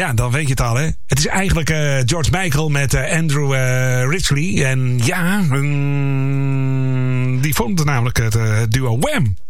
Ja, dan weet je het al, hè. Het is eigenlijk George Michael met Andrew Ridgeley. En ja, die vormde namelijk het duo Wham.